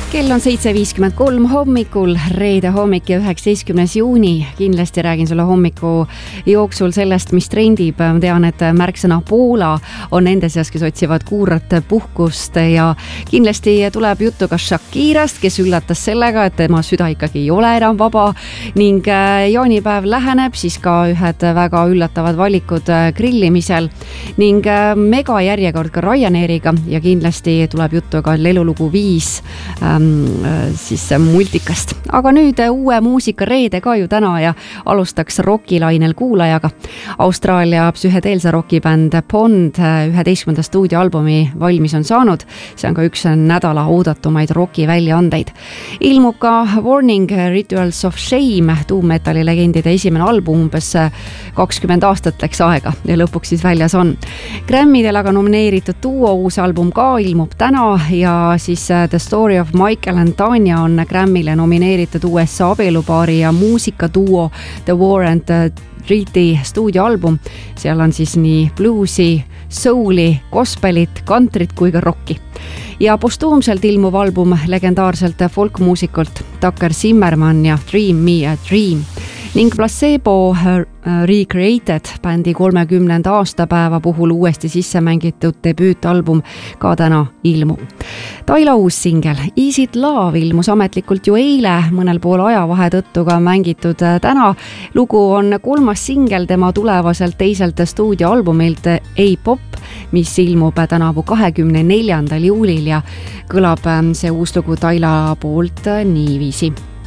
Kell on 7.53 hommikul, reede hommik ja 19. juuni. Kindlasti räägin sulle hommiku jooksul sellest, mis trendib. Ma tean, et märksõna Poola on nende seas, kes otsivad kuurat puhkust ja kindlasti tuleb juttu ka Shakirast, kes üllatas sellega, et tema süda ikkagi ei ole enam vaba ning jaanipäev läheneb, siis ka ühed väga üllatavad valikud grillimisel ning mega järjekord ka Ryanairiga ja kindlasti tuleb juttu ka lelulugu 5 siis multikast. Aga nüüd uue muusika reede ka ju täna ja alustaks rockilainel kuulajaga. Austraalia psühhedeelse rockibänd Pond 11. stuudioalbumi valmis on saanud. See on ka üks nädala oodatumaid rocki väljaandeid. Ilmub ka Warning Rituals of Shame, tuummetalli legendide esimene album, umbes 20 aastat läks aega ja lõpuks siis väljas on. Grammidel aga nomineeritud duo uus album ka ilmub täna ja siis The Story of Michael and Tanya on Grammile nomineeritud USA abielupaari ja muusikaduo The War and the Treaty stuudioalbum. Seal on siis nii bluesi, souli, gospelit, countryt kui ka rocki. Ja postuumselt ilmuv album legendaarselt folkmuusikult Tucker Zimmerman ja Dream Me a Dream. Ning Placebo Recreated bändi 30. aastapäeva puhul uuesti sisse mängitud debüütalbum ka täna ilmub. Taila uus singel Is It Love ilmus ametlikult ju eile, mõnel pool ajavahe tõttu ka mängitud täna. Lugu on 3. singel tema tulevaselt teiselt stuudioalbumilt A-Pop, mis ilmub tänavu 24. juulil ja kõlab see uus lugu Taila poolt niiviisi.